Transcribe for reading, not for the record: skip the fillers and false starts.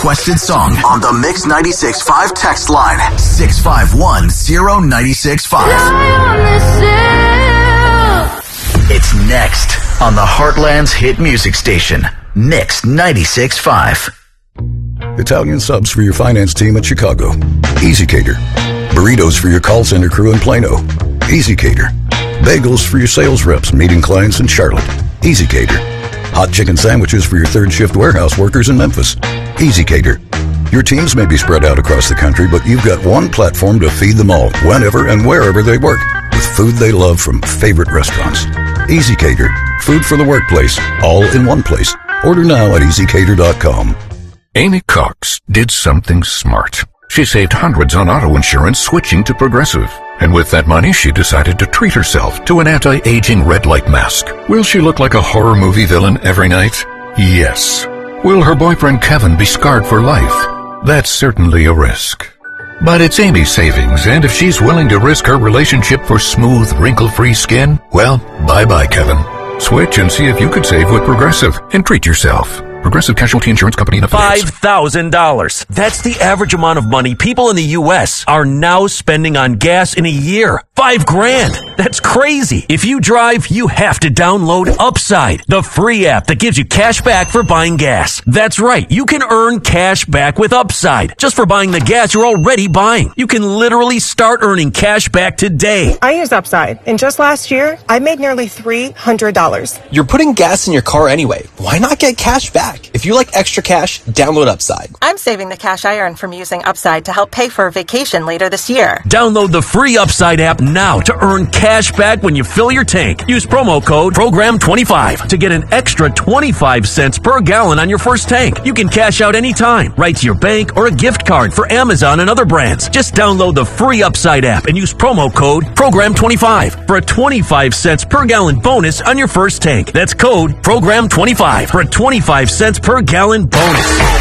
requested song on the Mix 96.5 text line. 651-0965. It's next on the Heartland's hit music station, Mix 96.5. Italian subs for your finance team in Chicago. Easy Cater. Burritos for your call center crew in Plano. Easy Cater. Bagels for your sales reps meeting clients in Charlotte. Easy Cater. Hot chicken sandwiches for your third shift warehouse workers in Memphis. Easy Cater. Your teams may be spread out across the country, but you've got one platform to feed them all, whenever and wherever they work, with food they love from favorite restaurants. Easy Cater. Food for the workplace, all in one place. Order now at easycater.com. Amy Cox did something smart. She saved hundreds on auto insurance switching to Progressive. And with that money, she decided to treat herself to an anti-aging red light mask. Will she look like a horror movie villain every night? Yes. Will her boyfriend Kevin be scarred for life? That's certainly a risk. But it's Amy's savings, and if she's willing to risk her relationship for smooth, wrinkle-free skin, well, bye-bye, Kevin. Switch and see if you could save with Progressive and treat yourself. Progressive Casualty Insurance Company and affiliates. $5,000. That's the average amount of money people in the U.S. are now spending on gas in a year. $5,000. That's crazy. If you drive, you have to download Upside, the free app that gives you cash back for buying gas. That's right. You can earn cash back with Upside just for buying the gas you're already buying. You can literally start earning cash back today. I use Upside, and just last year, I made nearly $300. You're putting gas in your car anyway. Why not get cash back? If you like extra cash, download Upside. I'm saving the cash I earn from using Upside to help pay for a vacation later this year. Download the free Upside app now to earn cash back when you fill your tank. Use promo code PROGRAM25 to get an extra 25 cents per gallon on your first tank. You can cash out anytime, right to your bank or a gift card for Amazon and other brands. Just download the free Upside app and use promo code PROGRAM25 for a 25 cents per gallon bonus on your first tank. That's code PROGRAM25 for a 25 cents per gallon bonus.